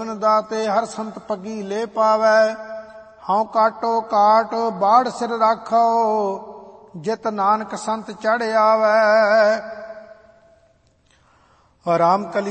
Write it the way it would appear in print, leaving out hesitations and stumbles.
ਗੁਣ ਦਾਤੇ ਹਰ ਸੰਤ ਪੱਗੀ ਲੈ ਪਾਵੈ। ਹਉ ਕਾਟੋ ਕਾਟ ਬਾੜ ਸਿਰ ਰਾਖੋ ਜਿਤ ਨਾਨਕ ਸੰਤ ਚੜ੍ਹ ਆਵੈ। ਰਾਮ ਕਲੀ